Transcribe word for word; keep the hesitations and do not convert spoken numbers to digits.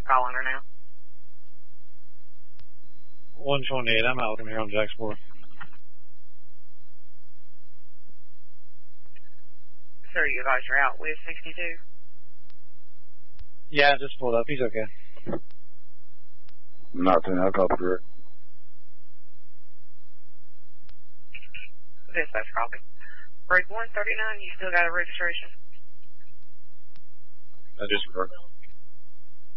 calling her now. one twenty-eight, I'm out from here on Jacksport. Sir, you guys are out with sixty-two? Yeah, just pulled up. He's okay. Nothing. I'll call for it. Dispatch copy. Break one thirty-nine, you still got a registration? I just worked.